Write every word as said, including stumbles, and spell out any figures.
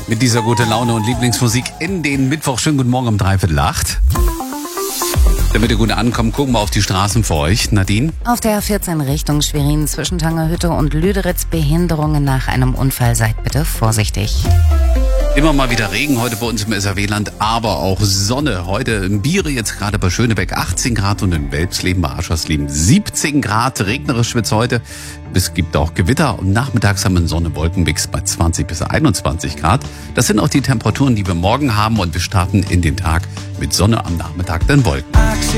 Mit dieser gute Laune und Lieblingsmusik in den Mittwoch. Schönen guten Morgen um dreiviertel acht. Damit ihr gut ankommt, gucken wir auf die Straßen für euch. Nadine? Auf der A vierzehn Richtung Schwerin zwischen Tangerhütte und Lüderitz Behinderungen nach einem Unfall. Seid bitte vorsichtig. Immer mal wieder Regen heute bei uns im S R W-Land, aber auch Sonne. Heute in Biere, jetzt gerade bei Schönebeck achtzehn Grad und in Welpsleben bei Aschersleben siebzehn Grad. Regnerisch wird's heute. Es gibt auch Gewitter und nachmittags haben wir einen Sonne-Wolken-Mix bei zwanzig bis einundzwanzig Grad. Das sind auch die Temperaturen, die wir morgen haben und wir starten in den Tag mit Sonne am Nachmittag, dann Wolken.